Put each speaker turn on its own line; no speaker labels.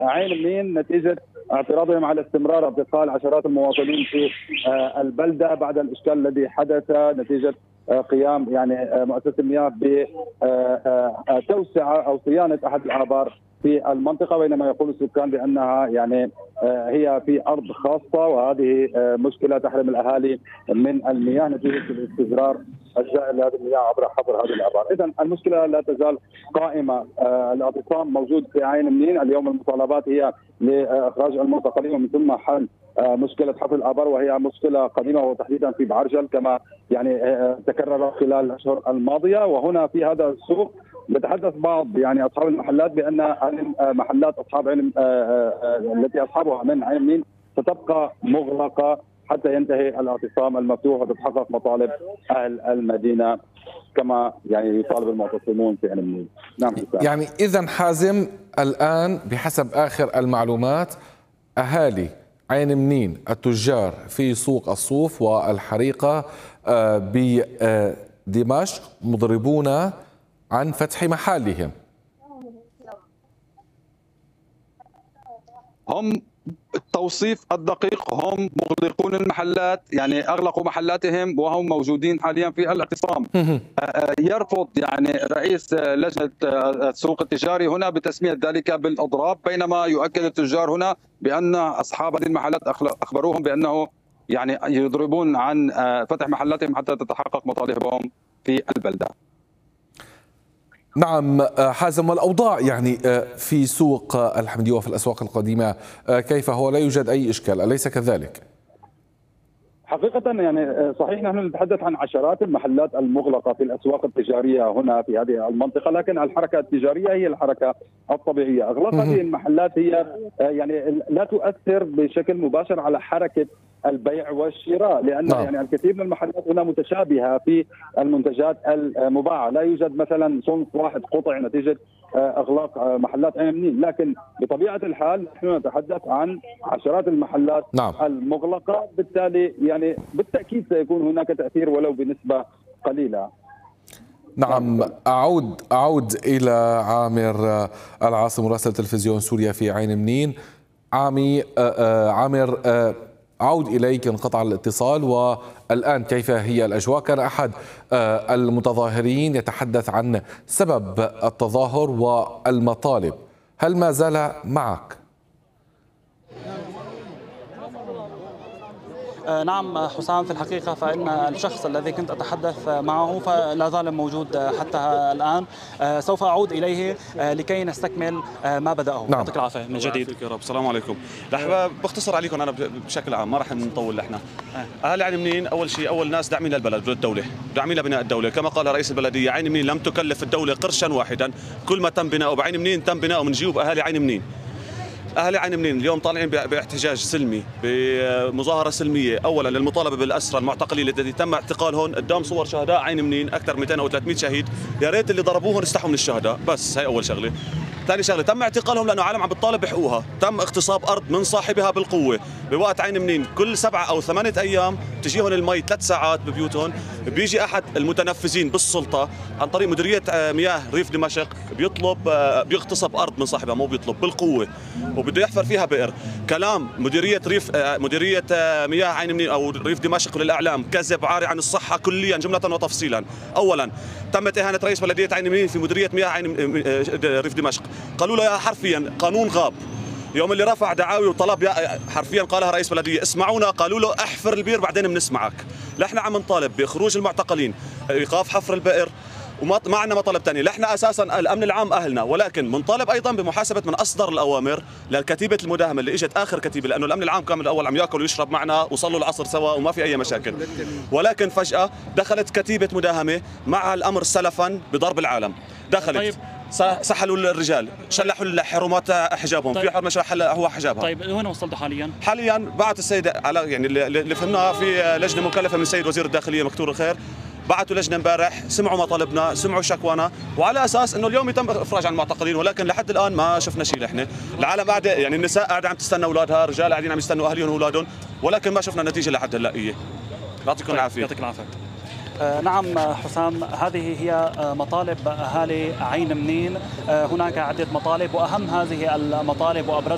عين منين نتيجه اعتراضهم على استمرار اعتقال عشرات المواطنين في البلده بعد الاشكال الذي حدث نتيجه قيام يعني مؤسسه المياه بتوسعه او صيانه احد الابار في المنطقه، بينما يقول السكان بانها يعني هي في ارض خاصه، وهذه مشكله تحرم الاهالي من المياه نتيجه الاستزرار الجائر لهذه المياه عبر حفر هذه الابار. اذا المشكله لا تزال قائمه، الاعتصام موجود في عين منين. اليوم المطالبات هي لاخراج المعتقلين ومن ثم حل مشكله حفر الابار، وهي مشكله قديمه وتحديدا في بعرجل كما يعني تكرر خلال الاشهر الماضيه. وهنا في هذا السوق يتحدث بعض يعني اصحاب المحلات بان محلات اصحاب عين التي اصحابها من عين منين ستبقى مغلقه حتى ينتهي الاعتصام المفتوح وتتحقق مطالب اهل المدينه كما يعني يطالب المعتصمون في عين منين. نعم
يعني اذا حازم الان بحسب اخر المعلومات اهالي عين منين التجار في سوق الصوف والحريقه بدمشق مضربون عن فتح محلهم.
هم التوصيف الدقيق هم مغلقون المحلات، يعني اغلقوا محلاتهم وهم موجودين حاليا في الاعتصام. يرفض يعني رئيس لجنه السوق التجاري هنا بتسميه ذلك بالاضراب، بينما يؤكد التجار هنا بان اصحاب هذه المحلات اخبروهم بانه يعني يضربون عن فتح محلاتهم حتى تتحقق مطالبهم في البلده.
نعم حازم، والأوضاع يعني في سوق الحمدية وفي الأسواق القديمة كيف هو؟ لا يوجد أي إشكال أليس كذلك؟
حقيقة يعني صحيح نحن نتحدث عن عشرات المحلات المغلقة في الأسواق التجارية هنا في هذه المنطقة، لكن الحركة التجارية هي الحركة الطبيعية. أغلب هذه المحلات هي يعني لا تؤثر بشكل مباشر على حركة البيع والشراء، لأن يعني الكثير من المحلات هنا متشابهة في المنتجات المباعة، لا يوجد مثلا صنف واحد قطع نتيجة اغلاق محلات عين منين، لكن بطبيعه الحال نحن نتحدث عن عشرات المحلات المغلقه، بالتالي يعني بالتاكيد سيكون هناك تاثير ولو بنسبه قليله.
نعم، اعود الى عامر العاصي مراسل تلفزيون سوريا في عين منين. عامر، أعود إليك، انقطع الاتصال، والآن كيف هي الأجواء؟ كان أحد المتظاهرين يتحدث عن سبب التظاهر والمطالب، هل ما زال معك؟
نعم حسام، في الحقيقة فإن الشخص الذي كنت أتحدث معه فلا زال موجود حتى الآن. سوف أعود إليه لكي نستكمل ما بدأه.
نعم.
يعطيك العافية من جديد.
يا رب. السلام عليكم. رح بختصر عليكم أنا بشكل عام، ما رح نطول احنا. أهل عين منين أول ناس داعمين للبلد والدولة، داعمين لبناء الدولة، كما قال رئيس البلدية عين منين لم تكلف الدولة قرشا واحدا، كل ما تم بناؤه بعين منين تم بناؤه من جيوب أهالي عين منين. أهل عين منين اليوم طالعين باحتجاج سلمي، بمظاهرة سلمية أولا للمطالبة بالأسرى المعتقلين الذي تم اعتقالهم قدام صور شهداء عين منين، أكثر من 200 أو 300 شهيد، يا ريت اللي ضربوهم استحوا من الشهداء، بس هي أول شغلة. ثاني شغله تم اعتقالهم لانه عالم عم بتطالب بحقوقها، تم اغتصاب ارض من صاحبها بالقوه بوقت عين منين. كل 7 أو 8 ايام تجيهم المي 3 ساعات ببيوتهم، بيجي احد المتنفذين بالسلطه عن طريق مديريه مياه ريف دمشق بيغتصب ارض من صاحبها، مو بيطلب بالقوه، وبده يحفر فيها بئر. كلام مديريه مياه عين منين او ريف دمشق للاعلام كذب عاري عن الصحه كليا جمله وتفصيلا. اولا تمت اهانه رئيس بلديه عين منين في مديريه مياه ريف دمشق، قالوا له حرفيا قانون غاب. يوم اللي رفع دعاوي وطلب حرفيا قالها رئيس بلديه اسمعونا، قالوا له احفر البئر بعدين بنسمعك. لا احنا عم نطالب بخروج المعتقلين، ايقاف حفر البئر، وما عندنا مطالب ثانيه. احنا اساسا الامن العام اهلنا، ولكن بنطالب ايضا بمحاسبه من اصدر الاوامر لكتيبه المداهمه اللي اجت اخر كتيبه، لانه الامن العام كان من الاول عم ياكل ويشرب معنا وصلوا العصر سوا وما في اي مشاكل، ولكن فجاه دخلت كتيبه مداهمه مع الامر سلفا بضرب العالم، دخلت طيب. سحلوا الرجال، شلحوا الحرمات حجابهم، في حرمه هو حجابها.
طيب وين وصلتوا حاليا؟
حاليا بعت السيد على يعني اللي فهمناها في لجنه مكلفه من السيد وزير الداخليه مكتور الخير، بعثوا لجنه امبارح، سمعوا مطالبنا، سمعوا شكوانا، وعلى اساس انه اليوم يتم افراج عن المعتقلين، ولكن لحد الان ما شفنا شيء. احنا العالم قاعده يعني النساء قاعده عم تستنى اولادها، الرجال قاعدين عم يستنوا اهلهم واولادهم، ولكن ما شفنا نتيجه لحد هلا. يعطيكم العافيه.
يعطيك العافيه. نعم حسام، هذه هي مطالب اهالي عين منين. هناك عده مطالب، واهم هذه المطالب وابرز